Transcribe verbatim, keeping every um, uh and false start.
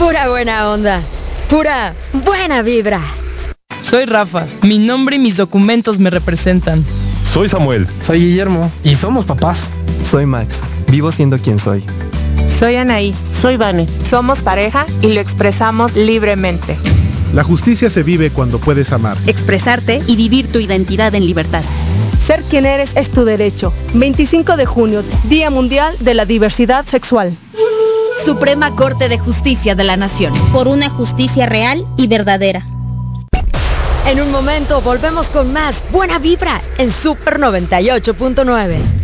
Pura buena onda. Pura buena vibra. Soy Rafa. Mi nombre y mis documentos me representan. Soy Samuel. Soy Guillermo. Y somos papás. Soy Max. Vivo siendo quien soy. Soy Anaí. Soy Vane. Somos pareja y lo expresamos libremente. La justicia se vive cuando puedes amar, expresarte y vivir tu identidad en libertad. Ser quien eres es tu derecho. veinticinco de junio, Día Mundial de la Diversidad Sexual. Suprema Corte de Justicia de la Nación. Por una justicia real y verdadera. En un momento volvemos con más buena vibra en Super noventa y ocho punto nueve.